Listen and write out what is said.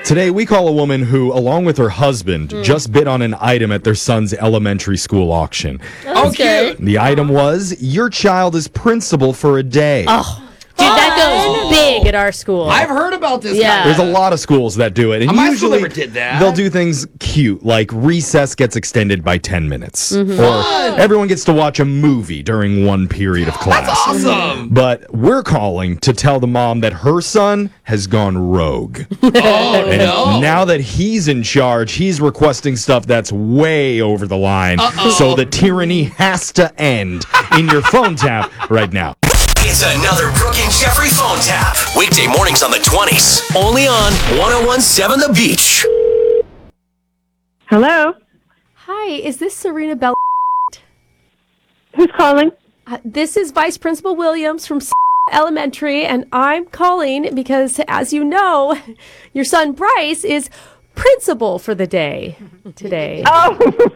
Today, we call a woman who, along with her husband, just bid on an item at their son's elementary school auction. Okay. The item was, your child is principal for a day. Oh. Dude, that goes big at our school. I've heard about this. Yeah. There's a lot of schools that do it. And My school usually never did that. they'll do things cute, like recess gets extended by 10 minutes. Or everyone gets to watch a movie during one period of class. That's awesome. But we're calling to tell the mom that her son has gone rogue. Oh, And no. now that he's in charge, he's requesting stuff that's way over the line. So the tyranny has to end in your phone tap right now. It's another Brooke and Jeffrey phone tap. Weekday mornings on the 20s. Only on 1017 The Beach. Hello? Hi, is this Serena Bell? Who's calling? This is Vice Principal Williams from Elementary, and I'm calling because, as you know, your son Bryce is principal for the day today. Oh,